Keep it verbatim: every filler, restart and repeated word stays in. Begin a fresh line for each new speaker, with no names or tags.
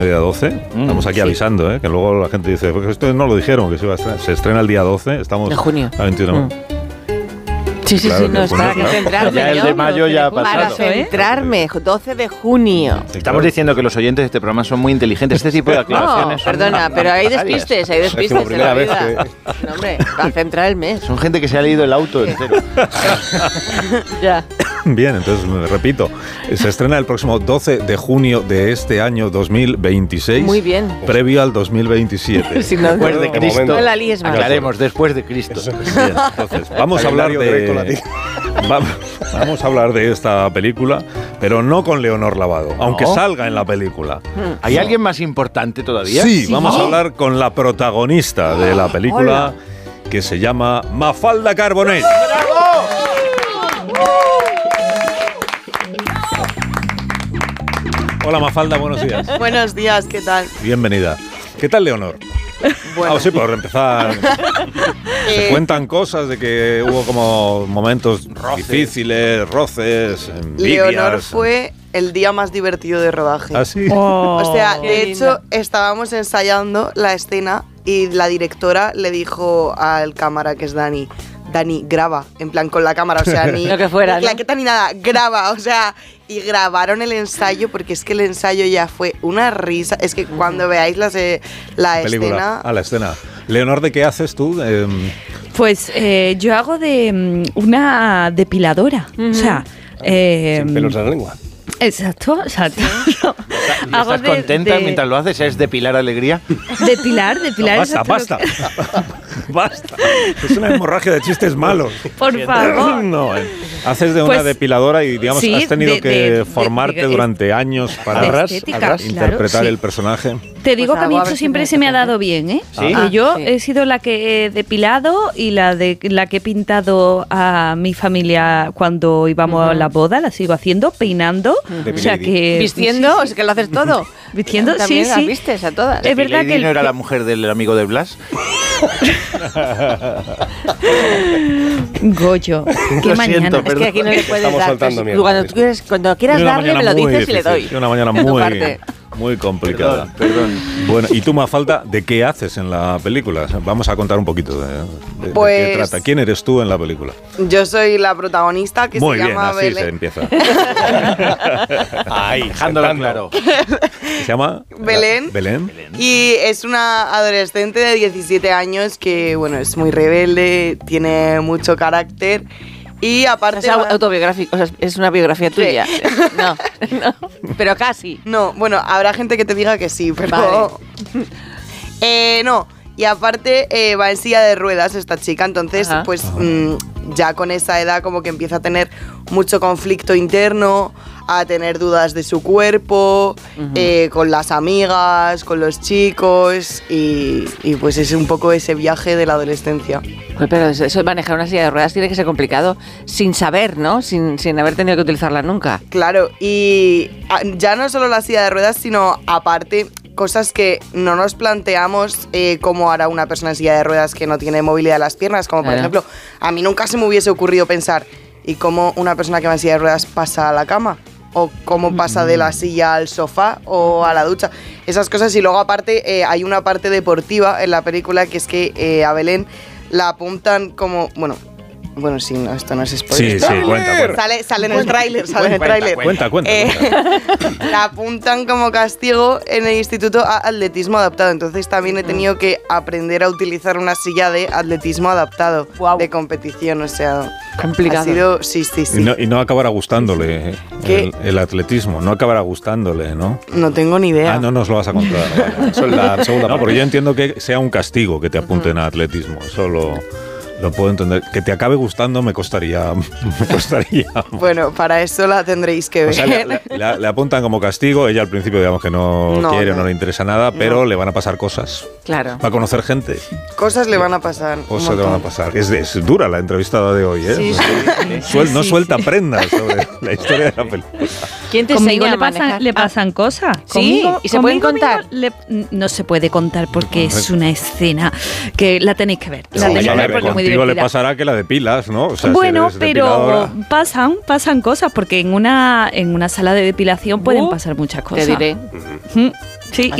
día doce,
Mm,
estamos aquí
sí.
avisando, ¿eh? Que luego la gente dice, porque esto no lo dijeron, que se iba a estrenar. Se estrena el día doce, estamos
De junio.
a veintiuno.
Mm. Sí, sí,
Claro,
sí, no,
de
es
junio,
para
claro.
centrarme.
Ya el
¿no?
de mayo ya ha
Para
pasado.
centrarme, doce de junio.
Sí,
Estamos
claro.
diciendo que los oyentes de este programa son muy inteligentes. Este tipo de
No,
aclaraciones son
perdona, pero hay
necesarias.
despistes, hay despistes en
primera
la
vez
vida. No, hombre, para centrar el mes.
Son gente que se ha leído el auto entero.
Ya.
Bien, entonces me repito, se estrena el próximo doce de junio de este año dos mil veintiséis.
Muy bien.
Previo al dos mil veintisiete.
Si no,
Después de
no,
Cristo.
no la líes más.
Aclaremos, después de Cristo.
Bien, entonces, vamos a hablar
Calendario
de
greco-latino.
vamos, vamos a hablar de esta película, pero no con Leonor Lavado, aunque
No.
salga en la película.
¿Hay alguien más importante todavía?
Sí, vamos a hablar con la protagonista de la película, que se llama Mafalda Carbonell. Hola Mafalda, buenos días.
Buenos días, ¿qué tal?
Bienvenida. ¿Qué tal, Leonor?
Bueno,
Ah, sí, por empezar. Se
eh,
cuentan cosas de que hubo como momentos difíciles, roces, envidias.
Leonor fue el día más divertido de rodaje.
¿Ah, sí?
O sea,
Qué
de
linda.
hecho, estábamos ensayando la escena y la directora le dijo al cámara, que es Dani, Dani, graba, en plan con la cámara, o sea, ni
Lo que fuera,
ni
¿no?
claqueta ni nada, graba, o sea, y grabaron el ensayo porque es que el ensayo ya fue una risa, es que cuando veáis la, se- la
Película.
escena,
Ah, la escena. Leonor, ¿de qué haces tú? Eh,
Pues eh, yo hago de mm, una depiladora. O sea, eh,
Sin pelos en la lengua.
exacto, exacto.
¿Y estás contenta mientras lo haces? ¿Es depilar alegría?
Depilar, depilar.
basta,
exacto lo
basta. Basta. Es una hemorragia de chistes malos.
que- Por favor.
No, eh. Haces de una
Pues,
depiladora y, digamos,
sí,
has tenido
de-
que
de- de-
formarte
de-
durante años para
de
arras-
estética,
arras-
claro,
interpretar
sí.
el personaje.
Te digo
Pues
que a mí
algo a
esto
ver si
siempre
me
se me ha
apetece.
dado bien, ¿eh?
¿Sí?
Que
Ah,
yo
sí.
he sido la que he depilado y la de la que he pintado a mi familia cuando íbamos a la boda, la sigo haciendo, peinando.
De
O sea
Lady.
que
Vistiendo, o sea, que lo haces todo.
Vistiendo,
También
sí,
las
sí.
vistes a todas.
Es verdad
¿Lady
que el-
no era la mujer del amigo de Blas?
Goyo, qué
Lo
mañana.
siento,
Es que aquí no le puedes
Estamos
dar.
soltando
pues,
mierda,
cuando,
disculpa.
quieras, cuando quieras
Una
darle, me
mañana
lo
muy
dices y le
difícil,
doy.
Una mañana
De tu
muy,
parte.
muy complicada.
Perdón, perdón.
Bueno, y tú, Mafalda, ¿de qué haces en la película? Vamos a contar un poquito de, de- de
Pues-
qué trata. ¿Quién eres tú en la película?
yo soy la protagonista que
Muy
se
bien,
llama
así
Belén.
se empieza.
Ahí, dejándolo claro.
¿Se llama?
Belén.
Belén.
Y es una adolescente de diecisiete años que, bueno, es muy rebelde, tiene mucho carácter y aparte...
Es au- autobiográfico, o sea, es una biografía tuya. No, no, pero casi.
No, bueno, habrá gente que te diga que sí, pero...
Vale.
eh, no, y aparte eh, va en silla de ruedas esta chica, entonces
Ajá.
pues mm, ya con esa edad como que empieza a tener mucho conflicto interno, a tener dudas de su cuerpo, eh, con las amigas, con los chicos y, y pues es un poco ese viaje de la adolescencia.
Joder, pero eso eso de manejar una silla de ruedas tiene que ser complicado sin saber, ¿no? Sin, sin haber tenido que utilizarla nunca.
Claro, y ah, ya no solo la silla de ruedas, sino aparte cosas que no nos planteamos eh, cómo hará una persona en silla de ruedas que no tiene movilidad de las piernas, como por
Claro.
ejemplo, a mí nunca se me hubiese ocurrido pensar, ¿y cómo una persona que va en silla de ruedas pasa a la cama? O cómo pasa de la silla al sofá o a la ducha. Esas cosas. Y luego aparte eh, hay una parte deportiva en la película que es que eh, a Belén la apuntan como... Bueno, bueno, sí, no, esto no es spoiler.
Sí, sí, cuenta, cuenta.
Sale, sale en el tráiler, sale en el
Cuenta,
tráiler.
Cuenta, cuenta.
Eh,
cuenta.
la apuntan como castigo en el instituto a atletismo adaptado. Entonces también he tenido que aprender a utilizar una silla de atletismo adaptado,
Guau.
de competición. O sea,
Complicado.
ha sido... Sí, sí, sí.
Y no, y no acabará gustándole eh,
¿Qué?
el, el atletismo, no acabará gustándole, ¿no?
No tengo ni idea.
Ah, no nos lo vas a contar.
Eso es la segunda
No,
parte.
porque yo entiendo que sea un castigo que te apunten a atletismo. Eso lo, lo puedo entender. Que te acabe gustando me costaría. Me costaría.
Bueno, para eso la tendréis que ver.
O sea, le, le- le- le apuntan como castigo. Ella al principio, digamos que no,
No,
quiere o
no.
no le interesa nada, pero le van a pasar cosas.
Claro.
Va a conocer gente.
Cosas le van a pasar. un
Cosas le van a
montón.
pasar. Es, es dura la entrevistada de hoy, ¿eh?
Sí, sí.
Suel- no suelta prendas sobre la historia de la película.
¿Quién te
Conmigo
enseña
le
a manejar?
pasan, le pasan cosas.
¿Sí?
Conmigo-
¿Y se pueden
conmigo
contar?
mismo le- no se puede contar porque es una escena que la tenéis que ver. La
Sí,
tenéis
a
que
ver,
ver porque es muy
contigo le
divertida.
pasará que la depilas, ¿no? O sea, si
Bueno,
eres
pero
depiladora.
pasan, pasan cosas porque en una en una sala de depilación pueden
Uh,
pasar muchas cosas.
Te diré.
Mm. Sí.